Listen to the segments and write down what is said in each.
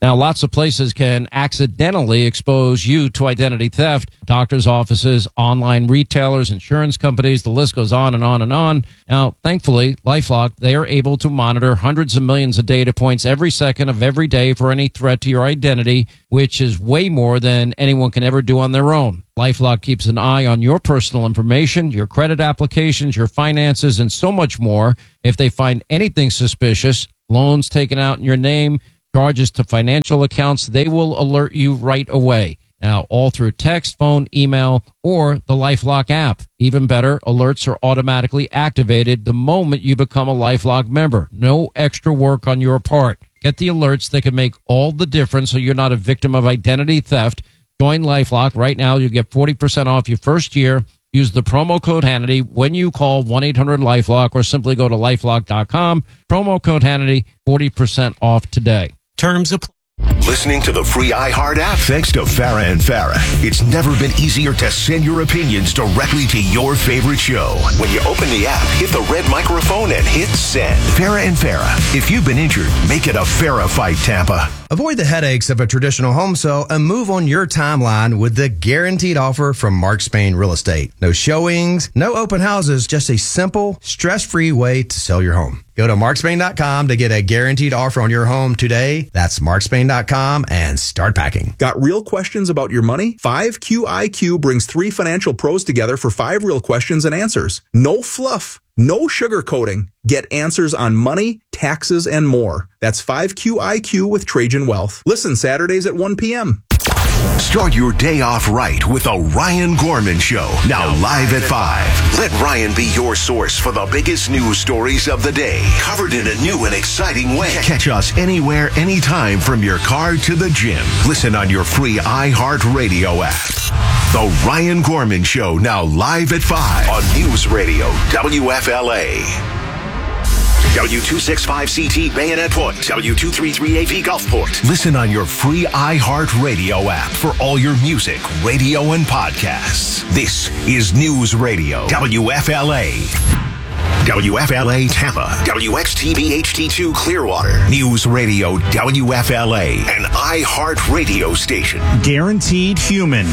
Now, lots of places can accidentally expose you to identity theft. Doctors' offices, online retailers, insurance companies, the list goes on and on and on. Now, thankfully, LifeLock, they are able to monitor hundreds of millions of data points every second of every day for any threat to your identity, which is way more than anyone can ever do on their own. LifeLock keeps an eye on your personal information, your credit applications, your finances, and so much more. If they find anything suspicious, loans taken out in your name, charges to financial accounts, they will alert you right away. Now, all through text, phone, email, or the LifeLock app. Even better, alerts are automatically activated the moment you become a LifeLock member. No extra work on your part. Get the alerts that can make all the difference so you're not a victim of identity theft. Join LifeLock right now. You get 40% off your first year. Use the promo code Hannity when you call 1-800-LifeLock or simply go to LifeLock.com. Promo code Hannity, 40% off today. Terms apply. Listening to the free iHeart app thanks to Farah and Farah. It's never been easier to send your opinions directly to your favorite show. When you open the app, hit the red microphone and hit send. Farah and Farah. If you've been injured, make it a Farah fight, Tampa. Avoid the headaches of a traditional home sale and move on your timeline with the guaranteed offer from Mark Spain Real Estate. No showings, no open houses, just a simple, stress-free way to sell your home. Go to markspain.com to get a guaranteed offer on your home today. That's markspain.com and start packing. Got real questions about your money? 5QIQ brings 3 financial pros together for 5 real questions and answers. No fluff. No sugarcoating. Get answers on money, taxes, and more. That's 5QIQ with Trajan Wealth. Listen Saturdays at 1 p.m. Start your day off right with the Ryan Gorman Show. Now live at 5. Let Ryan be your source for the biggest news stories of the day, covered in a new and exciting way. Catch us anywhere, anytime from your car to the gym. Listen on your free iHeartRadio app. The Ryan Gorman Show, now live at 5 on News Radio WFLA. W265CT Bayonet Point, W233AV Gulfport. Listen on your free iHeartRadio app for all your music, radio, and podcasts. This is News Radio WFLA. WFLA Tampa, WXTV HD2 Clearwater, News Radio WFLA, an iHeart radio station. Guaranteed human.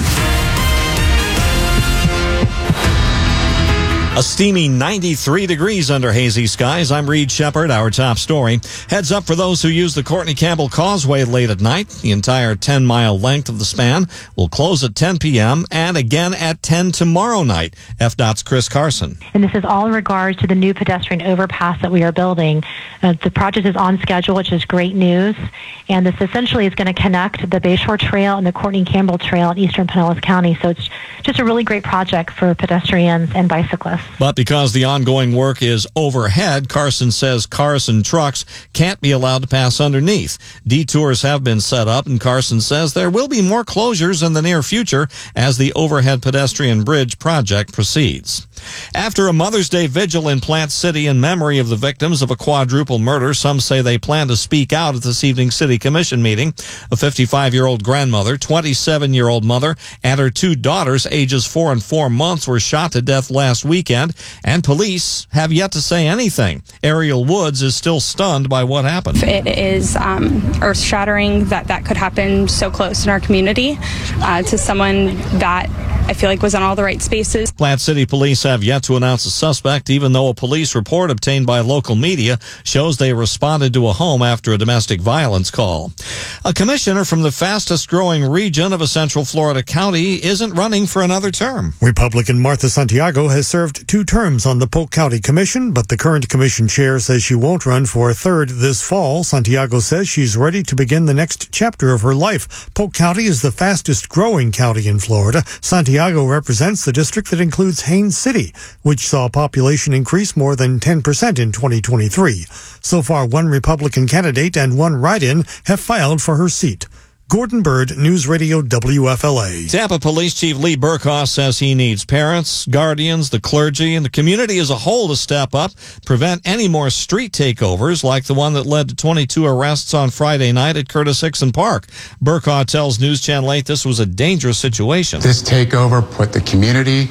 A steamy 93 degrees under hazy skies. I'm Reed Shepard. Our top story. Heads up for those who use the Courtney Campbell Causeway late at night. The entire 10-mile length of the span will close at 10 p.m. and again at 10 tomorrow night. FDOT's Chris Carson. And this is all in regards to the new pedestrian overpass that we are building. The project is on schedule, which is great news. And this essentially is going to connect the Bayshore Trail and the Courtney Campbell Trail in eastern Pinellas County. So it's just a really great project for pedestrians and bicyclists. But because the ongoing work is overhead, Carson says cars and trucks can't be allowed to pass underneath. Detours have been set up, and Carson says there will be more closures in the near future as the overhead pedestrian bridge project proceeds. After a Mother's Day vigil in Plant City in memory of the victims of a quadruple murder, some say they plan to speak out at this evening's City Commission meeting. A 55-year-old grandmother, 27-year-old mother, and her 2 daughters, ages 4 and 4 months, were shot to death last weekend, and police have yet to say anything. Ariel Woods is still stunned by what happened. It is earth-shattering that could happen so close in our community to someone that I feel like was in all the right spaces. Plant City police have yet to announce a suspect, even though a police report obtained by local media shows they responded to a home after a domestic violence call. A commissioner from the fastest-growing region of a Central Florida county isn't running for another term. Republican Martha Santiago has served 2 terms on the Polk County Commission, but the current commission chair says she won't run for a 3rd this fall. Santiago says she's ready to begin the next chapter of her life. Polk County is the fastest-growing county in Florida. Santiago represents the district that includes Haines City, which saw population increase more than 10% in 2023. So far, 1 Republican candidate and 1 write-in have filed for her seat. Gordon Bird, News Radio WFLA. Tampa Police Chief Lee Burkhoff says he needs parents, guardians, the clergy, and the community as a whole to step up, prevent any more street takeovers like the one that led to 22 arrests on Friday night at Curtis Hickson Park. Burkhoff tells News Channel 8 this was a dangerous situation. This takeover put the community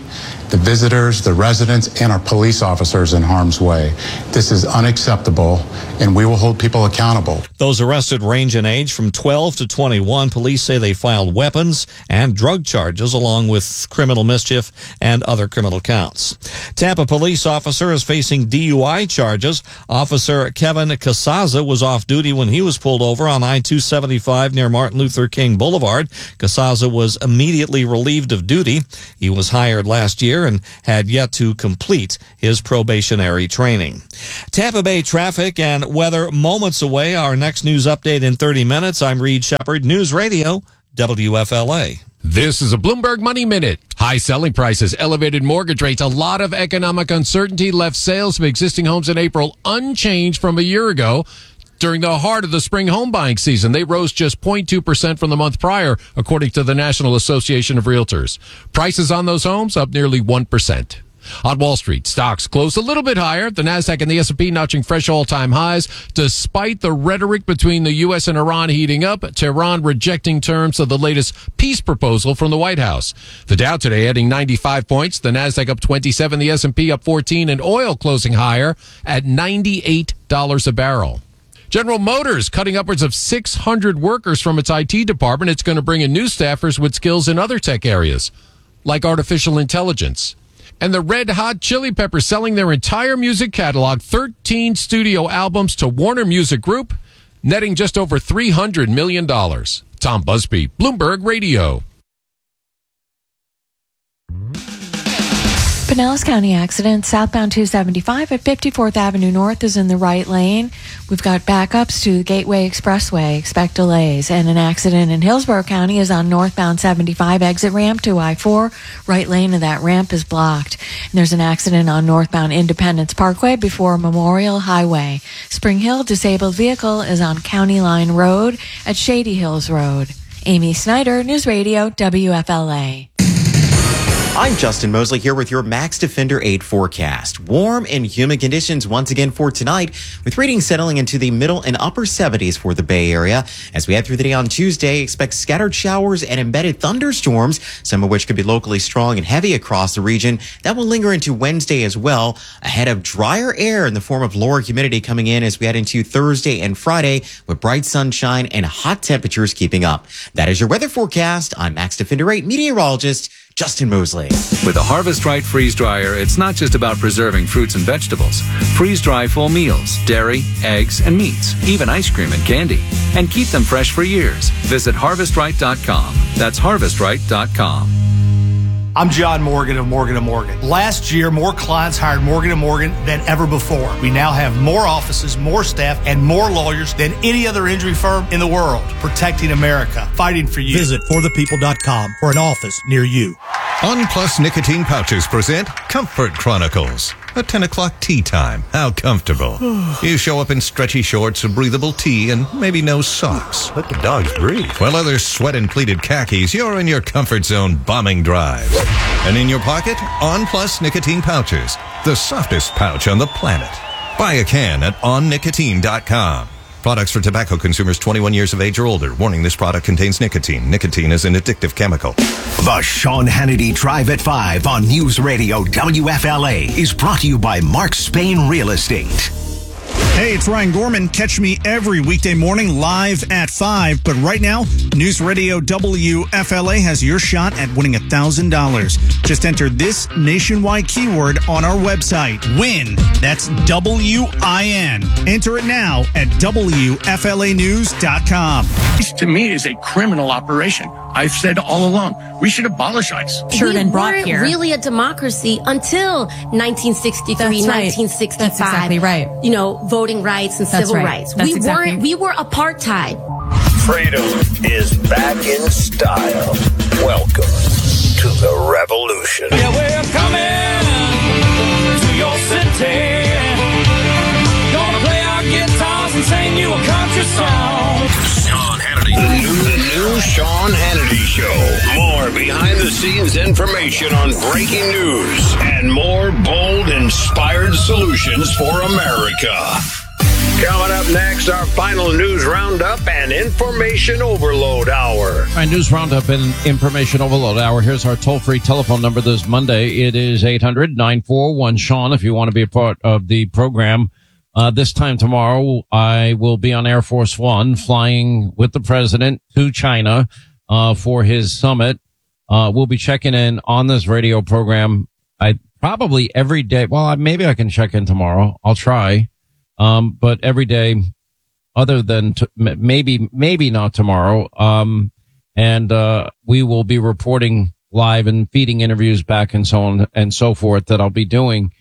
the visitors, the residents, and our police officers in harm's way. This is unacceptable, and we will hold people accountable. Those arrested range in age from 12 to 21. Police say they filed weapons and drug charges along with criminal mischief and other criminal counts. Tampa police officer is facing DUI charges. Officer Kevin Casaza was off duty when he was pulled over on I-275 near Martin Luther King Boulevard. Casaza was immediately relieved of duty. He was hired last year and had yet to complete his probationary training. Tampa Bay traffic and weather moments away. Our next news update in 30 minutes. I'm Reed Shepard, News Radio, WFLA. This is a Bloomberg Money Minute. High selling prices, elevated mortgage rates, a lot of economic uncertainty left sales of existing homes in April unchanged from a year ago. During the heart of the spring home buying season, they rose just 0.2% from the month prior, according to the National Association of Realtors. Prices on those homes up nearly 1%. On Wall Street, stocks closed a little bit higher. The Nasdaq and the S&P notching fresh all-time highs, despite the rhetoric between the U.S. and Iran heating up, Tehran rejecting terms of the latest peace proposal from the White House. The Dow today adding 95 points, the Nasdaq up 27, the S&P up 14, and oil closing higher at $98 a barrel. General Motors cutting upwards of 600 workers from its IT department. It's going to bring in new staffers with skills in other tech areas, like artificial intelligence. And the Red Hot Chili Peppers selling their entire music catalog, 13 studio albums to Warner Music Group, netting just over $300 million. Tom Busby, Bloomberg Radio. Pinellas County accident, southbound 275 at 54th Avenue North is in the right lane. We've got backups to the Gateway Expressway. Expect delays. And an accident in Hillsborough County is on northbound 75 exit ramp to I-4. Right lane of that ramp is blocked. And there's an accident on northbound Independence Parkway before Memorial Highway. Spring Hill disabled vehicle is on County Line Road at Shady Hills Road. Amy Snyder, News Radio, WFLA. I'm Justin Mosley here with your Max Defender 8 forecast. Warm and humid conditions once again for tonight, with readings settling into the middle and upper 70s for the Bay Area. As we head through the day on Tuesday, expect scattered showers and embedded thunderstorms, some of which could be locally strong and heavy across the region. That will linger into Wednesday as well, ahead of drier air in the form of lower humidity coming in as we head into Thursday and Friday, with bright sunshine and hot temperatures keeping up. That is your weather forecast. I'm Max Defender 8 meteorologist Justin Mosley. With a Harvest Right freeze dryer, it's not just about preserving fruits and vegetables. Freeze dry full meals, dairy, eggs, and meats, even ice cream and candy, and keep them fresh for years. Visit harvestright.com. That's harvestright.com. I'm John Morgan of Morgan & Morgan. Last year, more clients hired Morgan & Morgan than ever before. We now have more offices, more staff, and more lawyers than any other injury firm in the world. Protecting America. Fighting for you. Visit forthepeople.com for an office near you. OnPlus nicotine pouches present Comfort Chronicles. A 10 o'clock tea time. How comfortable. You show up in stretchy shorts, a breathable tee, and maybe no socks. Let the dogs breathe. While others sweat in pleated khakis, you're in your comfort zone bombing drives. And in your pocket, OnPlus nicotine pouches. The softest pouch on the planet. Buy a can at onnicotine.com. Products for tobacco consumers 21 years of age or older. Warning, this product contains nicotine. Nicotine is an addictive chemical. The Sean Hannity Drive at 5 on News Radio WFLA is brought to you by Mark Spain Real Estate. Hey, it's Ryan Gorman. Catch me every weekday morning live at 5. But right now, News Radio WFLA has your shot at winning $1,000. Just enter this nationwide keyword on our website. WIN. That's W-I-N. Enter it now at WFLAnews.com. This, to me, is a criminal operation. I've said all along, we should abolish ICE. We weren't really a democracy until 1963, 1965. That's exactly right. You know, voting rights and civil rights. We were apartheid. Freedom is back in style. Welcome to the revolution. Yeah, we're coming to your city. Gonna play our guitars and sing you a country song. Sean Hannity. The new Sean Hannity Show. More behind-the-scenes information on breaking news and more bold, inspired solutions for America. Coming up next, our final news roundup and information overload hour. All right, news roundup and information overload hour. Here's our toll-free telephone number this Monday. It is 800-941-SEAN if you want to be a part of the program. This time tomorrow, I will be on Air Force One flying with the president to China for his summit. We'll be checking in on this radio program. Probably every day. Well, maybe I can check in tomorrow. I'll try. But every day other than maybe not tomorrow. And we will be reporting live and feeding interviews back and so on and so forth that I'll be doing.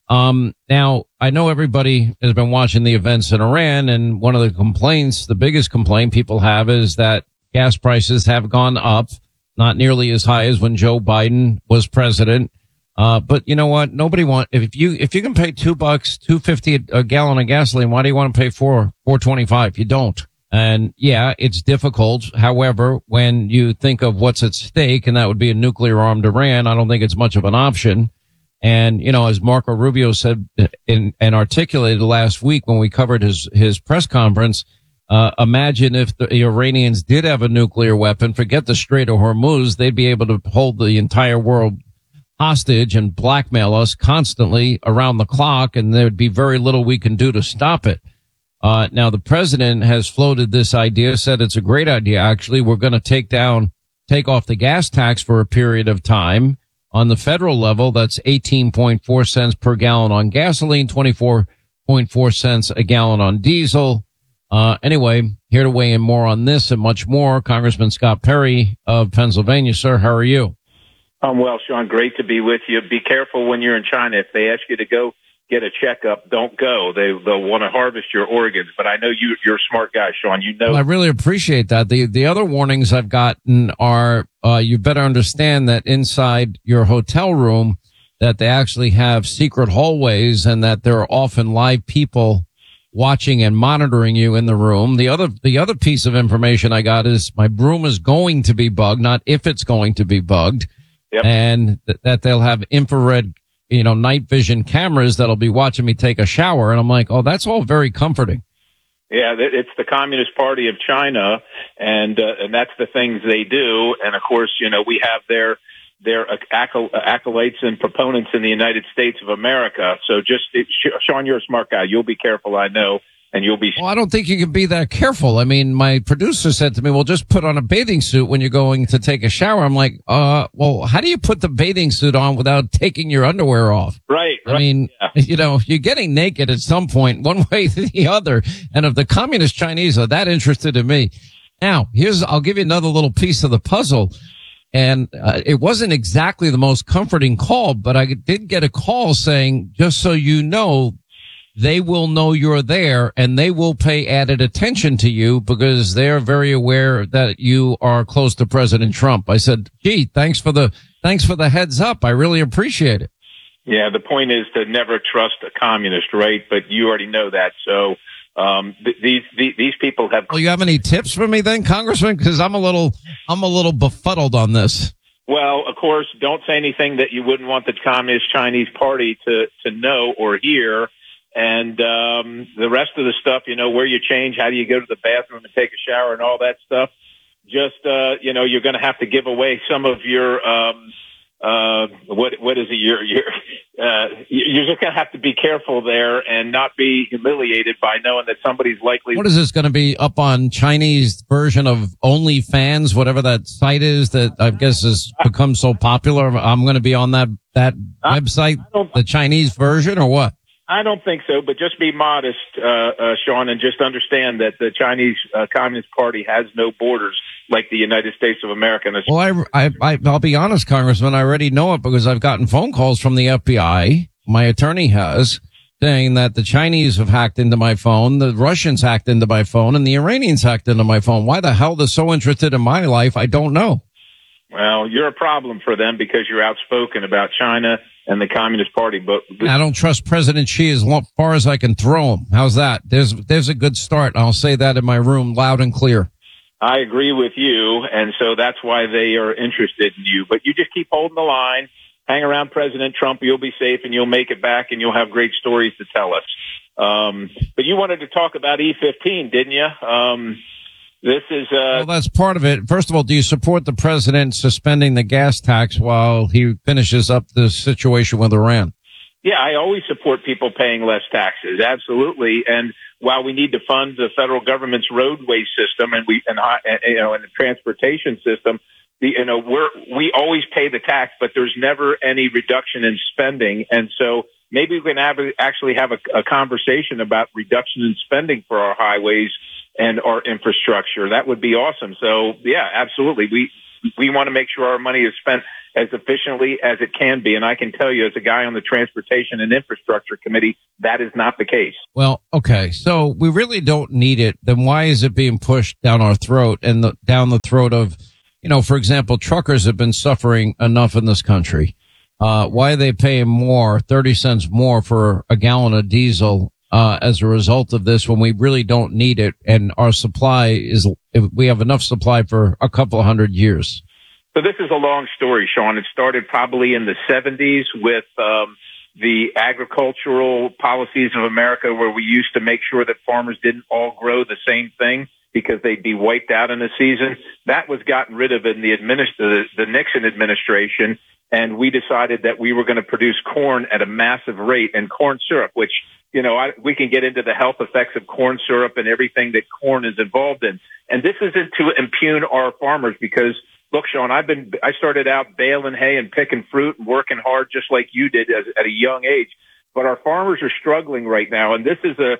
Now I know everybody has been watching the events in Iran, and one of the complaints, the biggest complaint people have is that gas prices have gone up, not nearly as high as when Joe Biden was president. But you know what? Nobody if you can pay $2, $2.50 a gallon of gasoline, why do you want to pay $4.25? You don't. And yeah, it's difficult. However, when you think of what's at stake, and that would be a nuclear armed Iran, I don't think it's much of an option. And, you know, as Marco Rubio said and articulated last week when we covered his press conference, imagine if the Iranians did have a nuclear weapon, forget the Strait of Hormuz, they'd be able to hold the entire world hostage and blackmail us constantly around the clock, and there would be very little we can do to stop it. Now the president has floated this idea, said it's a great idea. Actually, we're going to take off the gas tax for a period of time. On the federal level, that's 18.4 cents per gallon on gasoline, 24.4 cents a gallon on diesel. Anyway, here to weigh in more on this and much more, Congressman Scott Perry of Pennsylvania. Sir, how are you? I'm well, Sean. Great to be with you. Be careful when you're in China. If they ask you to go get a checkup, don't go. They'll want to harvest your organs. But I know you're a smart guy, Sean. You know. Well, I really appreciate that. The other warnings I've gotten are you better understand that inside your hotel room that they actually have secret hallways and that there are often live people watching and monitoring you in the room. The other piece of information I got is my room is going to be bugged, not if it's going to be bugged. Yep. And that they'll have infrared, night vision cameras that'll be watching me take a shower. And I'm like, oh, that's all very comforting. Yeah, it's the Communist Party of China, and that's the things they do. And of course, we have their acolytes and proponents in the United States of America. So Sean, you're a smart guy. You'll be careful, I know. And you'll be. Well, I don't think you can be that careful. I mean, my producer said to me, well, just put on a bathing suit when you're going to take a shower. I'm like, well, how do you put the bathing suit on without taking your underwear off? Right. I mean, you're getting naked at some point, one way or the other. And if the communist Chinese are that interested in me. Now, I'll give you another little piece of the puzzle. And it wasn't exactly the most comforting call, but I did get a call saying, just so you know, they will know you're there and they will pay added attention to you because they're very aware that you are close to President Trump. I said, gee, thanks for the heads up. I really appreciate it. Yeah. The point is to never trust a communist, right? But you already know that. So, these people have. Well, you have any tips for me then, Congressman? Cause I'm a little befuddled on this. Well, of course, don't say anything that you wouldn't want the Communist Chinese Party to know or hear. And the rest of the stuff, where you change, how do you go to the bathroom and take a shower and all that stuff, just, you're going to have to give away some of your, what is it? You're just going to have to be careful there and not be humiliated by knowing that somebody's likely. What is this going to be up on Chinese version of OnlyFans, whatever that site is that I guess has become so popular? I'm going to be on that website, the Chinese version, or what? I don't think so, but just be modest, Sean, and just understand that the Chinese Communist Party has no borders like the United States of America. Well, I'll be honest, Congressman, I already know it because I've gotten phone calls from the FBI. My attorney has, saying that the Chinese have hacked into my phone, the Russians hacked into my phone, and the Iranians hacked into my phone. Why the hell they're so interested in my life, I don't know. Well, you're a problem for them because you're outspoken about China and the Communist Party. But I don't trust President Xi as far as I can throw him. How's that? There's a good start. I'll say that in my room loud and clear. I agree with you, and so that's why they are interested in you. But you just keep holding the line. hang around President Trump. You'll be safe and you'll make it back and you'll have great stories to tell us. But you wanted to talk about E15, didn't you? This is well, that's part of it. First of all, do you support the president suspending the gas tax while he finishes up the situation with Iran? Yeah, I always support people paying less taxes. Absolutely. And while we need to fund the federal government's roadway system and the transportation system, we always pay the tax, but there's never any reduction in spending. And so maybe we can actually have a conversation about reduction in spending for our highways and our infrastructure. That would be awesome. So yeah, absolutely. We want to make sure our money is spent as efficiently as it can be. And I can tell you, as a guy on the Transportation and Infrastructure Committee, that is not the case. Well, okay. So we really don't need it. Then why is it being pushed down our throat and down the throat of, for example, truckers have been suffering enough in this country. Why are they paying more, 30 cents more for a gallon of diesel, as a result of this when we really don't need it? And our supply we have enough supply for a couple of 100 years. So this is a long story, Sean. It started probably in the 70s with the agricultural policies of America, where we used to make sure that farmers didn't all grow the same thing because they'd be wiped out in a season. That was gotten rid of in the Nixon administration, and we decided that we were going to produce corn at a massive rate, and corn syrup, which, we can get into the health effects of corn syrup and everything that corn is involved in. And this isn't to impugn our farmers because, look, Sean, I started out baling hay and picking fruit and working hard just like you did at a young age. But our farmers are struggling right now. And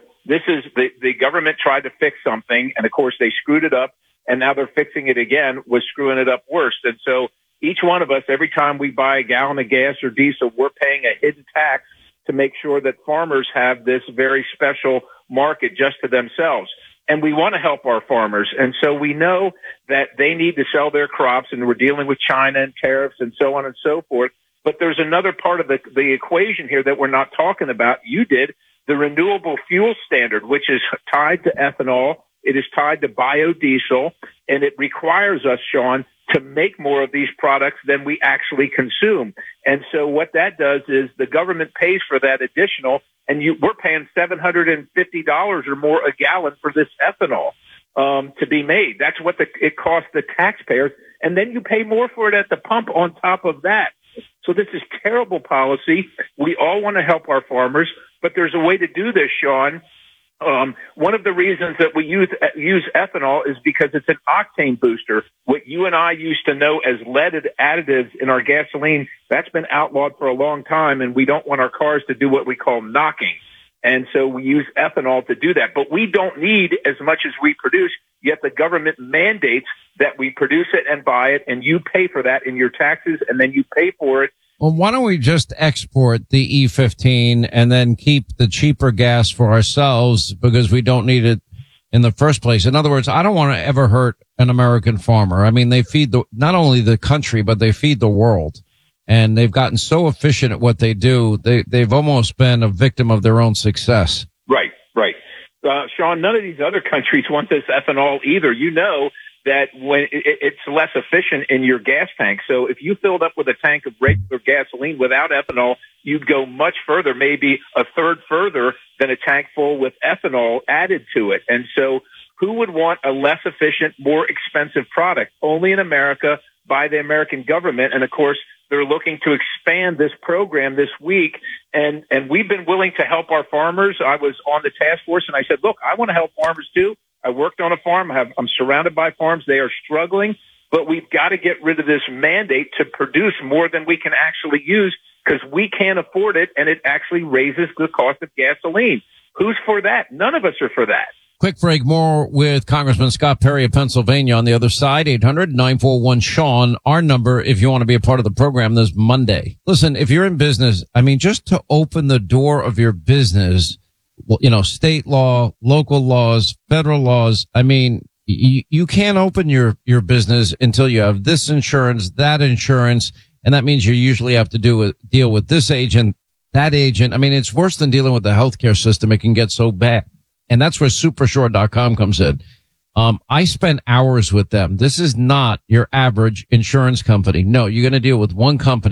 the government tried to fix something. And of course they screwed it up, and now they're fixing it again with screwing it up worse. And so each one of us, every time we buy a gallon of gas or diesel, we're paying a hidden tax to make sure that farmers have this very special market just to themselves. And we want to help our farmers. And so we know that they need to sell their crops, and we're dealing with China and tariffs and so on and so forth. But there's another part of the equation here that we're not talking about. You did the renewable fuel standard, which is tied to ethanol. It is tied to biodiesel, and it requires us, Sean, to make more of these products than we actually consume. And so what that does is the government pays for that additional, and we're paying $750 or more a gallon for this ethanol to be made. That's what it costs the taxpayers. And then you pay more for it at the pump on top of that. So this is terrible policy. We all want to help our farmers, but there's a way to do this, Sean. One of the reasons that we use ethanol is because it's an octane booster. What you and I used to know as leaded additives in our gasoline, that's been outlawed for a long time, and we don't want our cars to do what we call knocking. And so we use ethanol to do that. But we don't need as much as we produce, yet the government mandates that we produce it and buy it, and you pay for that in your taxes, and then you pay for it. Well, why don't we just export the E15 and then keep the cheaper gas for ourselves because we don't need it in the first place? In other words, I don't want to ever hurt an American farmer. I mean, they feed not only the country, but they feed the world. And they've gotten so efficient at what they do, they've almost been a victim of their own success. Right. Sean, none of these other countries want this ethanol either. You know that when it's less efficient in your gas tank. So if you filled up with a tank of regular gasoline without ethanol, you'd go much further, maybe a third further than a tank full with ethanol added to it. And so who would want a less efficient, more expensive product? Only in America by the American government. And of course, they're looking to expand this program this week. And we've been willing to help our farmers. I was on the task force and I said, look, I want to help farmers too. I worked on a farm. I'm surrounded by farms. They are struggling, but we've got to get rid of this mandate to produce more than we can actually use because we can't afford it, and it actually raises the cost of gasoline. Who's for that? None of us are for that. Quick break, more with Congressman Scott Perry of Pennsylvania on the other side, 800-941-SEAN, our number if you want to be a part of the program this Monday. Listen, if you're in business, I mean, just to open the door of your business, state law, local laws, federal laws. I mean, you can't open your business until you have this insurance, that insurance. And that means you usually have to deal with this agent, that agent. I mean, it's worse than dealing with the healthcare system. It can get so bad. And that's where Supershore.com comes in. I spent hours with them. This is not your average insurance company. No, you're going to deal with one company,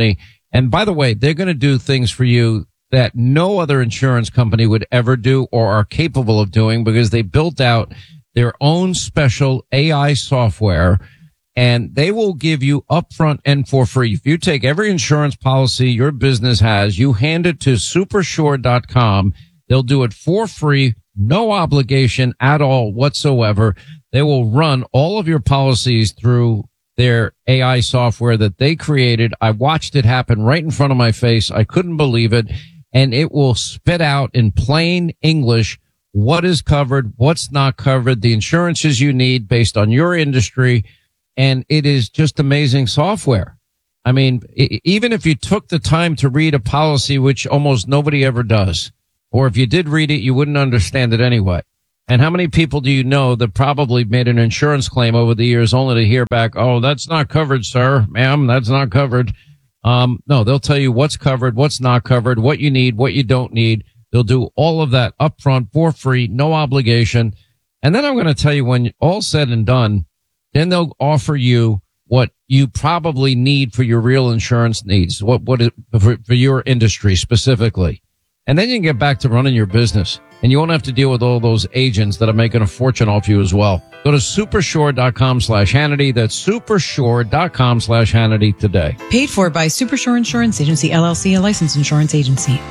And by the way, they're going to do things for you that no other insurance company would ever do or are capable of doing, because they built out their own special AI software, and they will give you upfront and for free. If you take every insurance policy your business has, you hand it to Supersure.com. They'll do it for free, no obligation at all whatsoever. They will run all of your policies through their AI software that they created. I watched it happen right in front of my face. I couldn't believe it. And it will spit out in plain English what is covered, what's not covered, the insurances you need based on your industry. And it is just amazing software. I mean, even if you took the time to read a policy, which almost nobody ever does, or if you did read it, you wouldn't understand it anyway. And how many people do you know that probably made an insurance claim over the years only to hear back, oh, that's not covered, sir, ma'am, that's not covered. No, they'll tell you what's covered, what's not covered, what you need, what you don't need. They'll do all of that upfront for free, no obligation. And then I'm going to tell you, when all's said and done, then they'll offer you what you probably need for your real insurance needs, for your industry specifically. And then you can get back to running your business, and you won't have to deal with all those agents that are making a fortune off you as well. Go to Supersure.com/Hannity. That's Supersure.com/Hannity today. Paid for by Supersure Insurance Agency, LLC, a licensed insurance agency.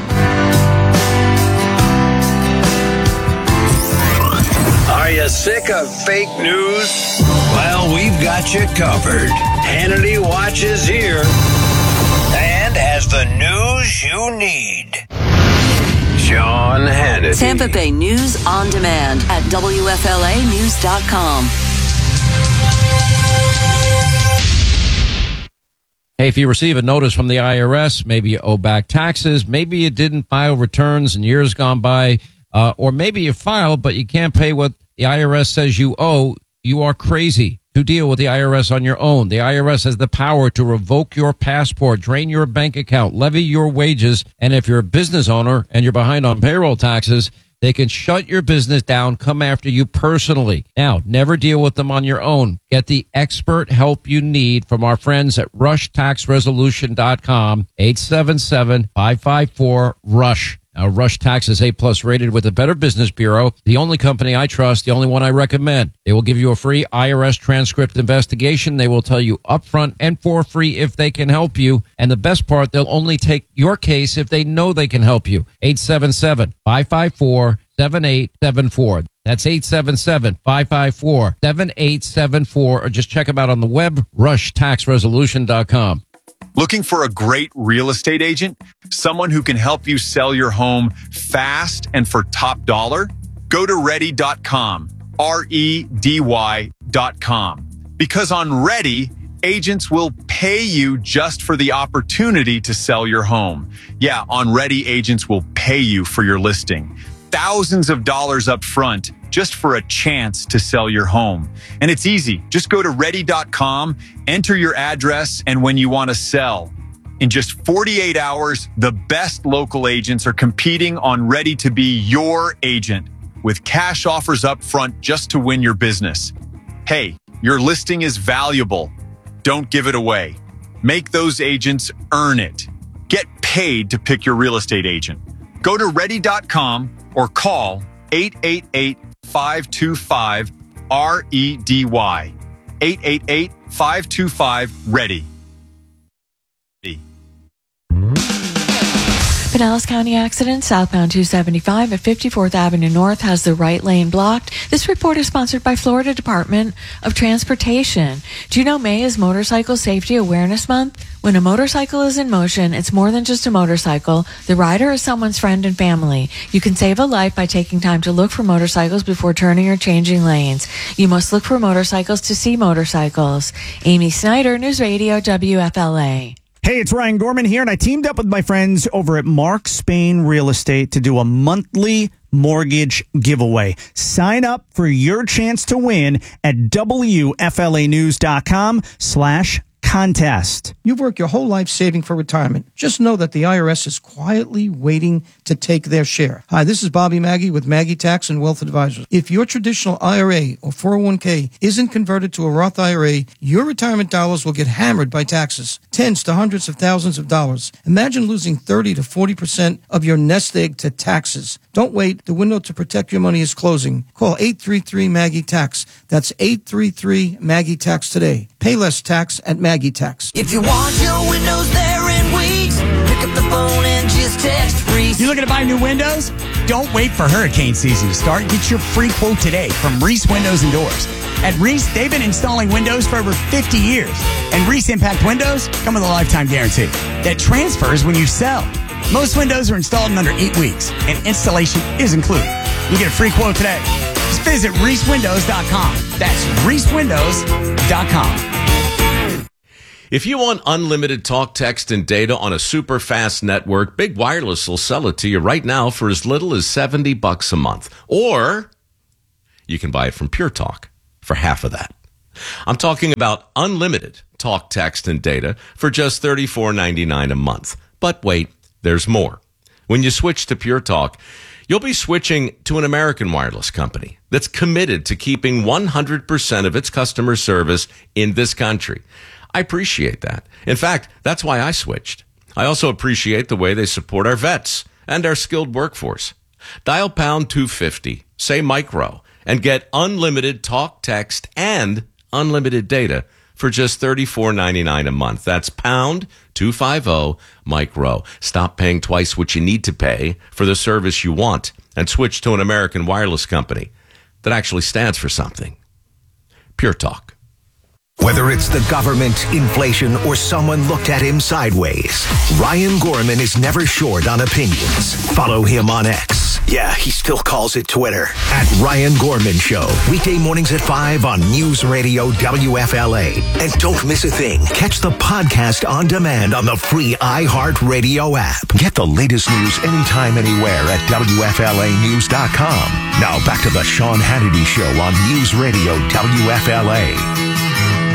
Are you sick of fake news? Well, we've got you covered. Hannity watches here and has the news you need. Sean Hannity. Tampa Bay News on Demand at WFLAnews.com. Hey, if you receive a notice from the IRS, maybe you owe back taxes, maybe you didn't file returns in years gone by, or maybe you filed but you can't pay what the IRS says you owe, you are crazy to deal with the IRS on your own. The IRS has the power to revoke your passport, drain your bank account, levy your wages, and if you're a business owner and you're behind on payroll taxes, they can shut your business down, come after you personally. Now, never deal with them on your own. Get the expert help you need from our friends at RushTaxResolution.com, 877-554-RUSH. Now, Rush Tax is A+ rated with the Better Business Bureau, the only company I trust, the only one I recommend. They will give you a free IRS transcript investigation. They will tell you upfront and for free if they can help you. And the best part, they'll only take your case if they know they can help you. 877-554-7874. That's 877-554-7874. Or just check them out on the web, RushTaxResolution.com. Looking for a great real estate agent? Someone who can help you sell your home fast and for top dollar? Go to Ready.com, REDY.com. Because on Ready, agents will pay you just for the opportunity to sell your home. Yeah, on Ready, agents will pay you for your listing. Thousands of dollars up front just for a chance to sell your home. And it's easy. Just go to Ready.com, enter your address, and when you want to sell. In just 48 hours, the best local agents are competing on Ready to be your agent with cash offers up front just to win your business. Hey, your listing is valuable. Don't give it away. Make those agents earn it. Get paid to pick your real estate agent. Go to Ready.com or call 888-525-REDY. 888-525-READY. Pinellas County accident, southbound 275 at 54th Avenue North has the right lane blocked. This report is sponsored by Florida Department of Transportation. Do you know May is Motorcycle Safety Awareness Month? When a motorcycle is in motion, it's more than just a motorcycle. The rider is someone's friend and family. You can save a life by taking time to look for motorcycles before turning or changing lanes. You must look for motorcycles to see motorcycles. Amy Snyder, News Radio WFLA. Hey, it's Ryan Gorman here, and I teamed up with my friends over at Mark Spain Real Estate to do a monthly mortgage giveaway. Sign up for your chance to win at WFLAnews.com/contest. contest. You've worked your whole life saving for retirement. Just know that the IRS is quietly waiting to take their share. Hi, this is Bobby Maggie with Maggie Tax and Wealth Advisors. If your traditional IRA or 401k isn't converted to a Roth IRA, your retirement dollars will get hammered by taxes, tens to hundreds of thousands of dollars. Imagine losing 30 to 40% of your nest egg to taxes. Don't wait. The window to protect your money is closing. Call 833-MAGGIE-TAX. That's 833-MAGGIE-TAX today. Pay less tax at Maggie Tax. If you want your windows there in weeks, pick up the phone and just text Reese. You looking to buy new windows? Don't wait for hurricane season to start. Get your free quote today from Reese Windows and Doors. At Reese, they've been installing windows for over 50 years. And Reese Impact Windows come with a lifetime guarantee that transfers when you sell. Most windows are installed in under 8 weeks, and installation is included. You get a free quote today. Just visit ReeseWindows.com. That's ReeseWindows.com. If you want unlimited talk, text, and data on a super fast network, Big Wireless will sell it to you right now for as little as $70 a month. Or you can buy it from Pure Talk for half of that. I'm talking about unlimited talk, text, and data for just $34.99 a month. But wait, there's more. When you switch to Pure Talk, you'll be switching to an American wireless company that's committed to keeping 100% of its customer service in this country. I appreciate that. In fact, that's why I switched. I also appreciate the way they support our vets and our skilled workforce. Dial pound 250, say micro, and get unlimited talk, text, and unlimited data for just $34.99 a month. That's pound 250 micro. Stop paying twice what you need to pay for the service you want and switch to an American wireless company that actually stands for something. Pure Talk. Whether it's the government, inflation, or someone looked at him sideways, Ryan Gorman is never short on opinions. Follow him on X. Yeah, he still calls it Twitter. At Ryan Gorman Show. Weekday mornings at 5 on News Radio WFLA. And don't miss a thing. Catch the podcast on demand on the free iHeartRadio app. Get the latest news anytime, anywhere at WFLAnews.com. Now back to the Sean Hannity Show on News Radio WFLA.